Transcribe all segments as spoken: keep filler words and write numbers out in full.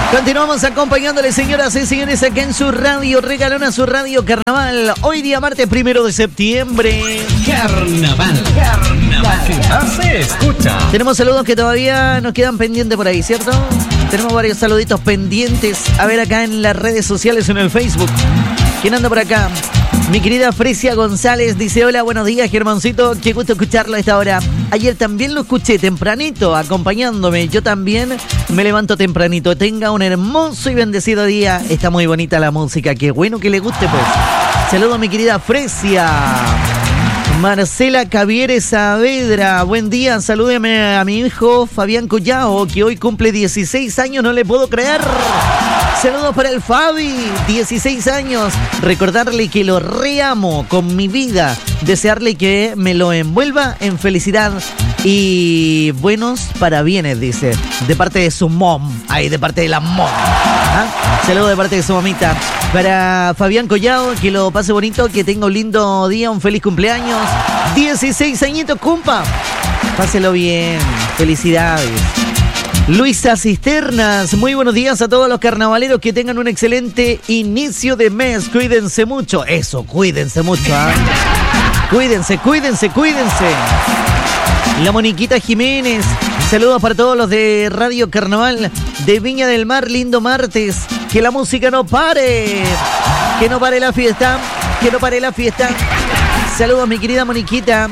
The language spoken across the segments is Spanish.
Continuamos acompañándole, señoras y señores, acá en su radio regalona, su radio Carnaval. Hoy día martes primero de septiembre. Carnaval. Carnaval. Se escucha. Tenemos saludos que todavía nos quedan pendientes por ahí, ¿cierto? Tenemos varios saluditos pendientes. A ver acá en las redes sociales, en el Facebook. ¿Quién anda por acá? Mi querida Fresia González dice: hola, buenos días, Germancito. Qué gusto escucharlo a esta hora. Ayer también lo escuché tempranito, acompañándome. Yo también me levanto tempranito. Tenga un hermoso y bendecido día. Está muy bonita la música. Qué bueno que le guste, pues. Saludos a mi querida Fresia. Marcela Cavieres Saavedra, buen día, salúdeme a mi hijo Fabián Collao, que hoy cumple dieciséis años, no le puedo creer. Saludos para el Fabi, dieciséis años. Recordarle que lo reamo con mi vida. Desearle que me lo envuelva en felicidad y buenos parabienes, dice. De parte de su mom. Ahí, de parte de la mom. ¿Ah? Saludos de parte de su mamita. Para Fabián Collao, que lo pase bonito, que tenga un lindo día, un feliz cumpleaños. dieciséis añitos, cumpa. Páselo bien. Felicidades. Luisa Cisternas, muy buenos días a todos los carnavaleros, que tengan un excelente inicio de mes, cuídense mucho, eso, cuídense mucho, ¿eh? Cuídense, cuídense, cuídense. La Moniquita Jiménez, saludos para todos los de Radio Carnaval de Viña del Mar, lindo martes, que la música no pare, que no pare la fiesta, que no pare la fiesta. Saludos mi querida Moniquita.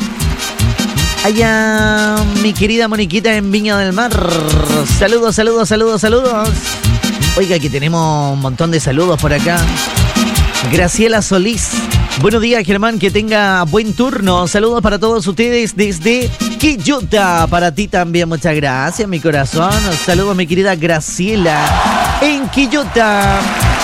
Allá, mi querida Moniquita en Viña del Mar. Saludos, saludos, saludos, saludos. Oiga, que tenemos un montón de saludos por acá. Graciela Solís. Buenos días, Germán, que tenga buen turno. Saludos para todos ustedes desde Quillota. Para ti también, muchas gracias, mi corazón. Saludos, mi querida Graciela en Quillota.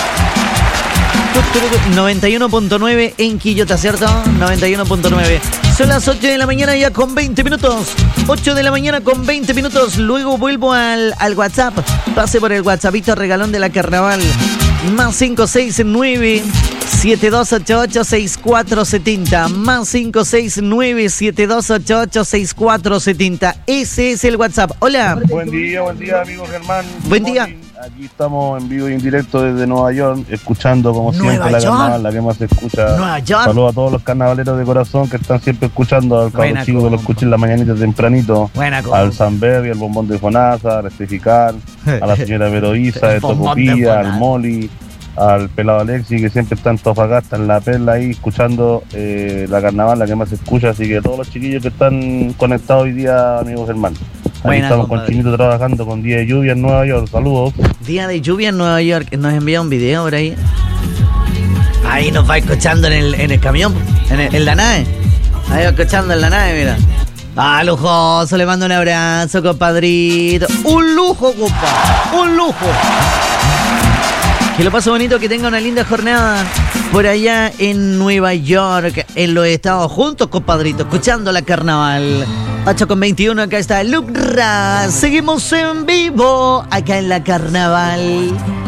noventa y uno punto nueve en Quillota, ¿cierto? noventa y uno punto nueve. Son las ocho de la mañana ya con veinte minutos. ocho de la mañana con veinte minutos. Luego vuelvo al, al WhatsApp. Pase por el WhatsAppito regalón de la Carnaval. Más cinco seis nueve siete dos ocho ocho seis cuatro siete cero. Más cinco seis nueve siete dos ocho ocho seis cuatro siete cero. Ese es el WhatsApp. Hola. Buen día, buen día, amigo Germán. Buen día. Aquí estamos en vivo y en directo desde Nueva York, escuchando como Nueva siempre la York. carnaval, la que más se escucha. Nueva York. Saludos a todos los carnavaleros de corazón que están siempre escuchando, al Buena cabro chico que lo escucha en la mañanita tempranito, Buena al Sanberry, al bombón de Fonasa, al Estificar, a la señora Veroísa, de Tocopilla, al Moli, al pelado Alexi, que siempre está en Tofagasta, en La Perla, ahí escuchando eh, la carnaval, la que más se escucha. Así que todos los chiquillos que están conectados hoy día, amigos Germán. Aquí Buena, estamos compadre. con Chinito trabajando con día de lluvia en Nueva York. Saludos. Día de lluvia en Nueva York. Nos envía un video por ahí. Ahí nos va escuchando en el, en el camión, en, el, en la nave. Ahí va escuchando en la nave, mira. Ah, lujoso, le mando un abrazo, compadrito. Un lujo, compa. Un lujo. Que lo pase bonito, que tenga una linda jornada por allá en Nueva York, en los Estados juntos, compadrito, escuchando la carnaval. ocho con veintiuno, acá está Lucra. Seguimos en vivo acá en la carnaval.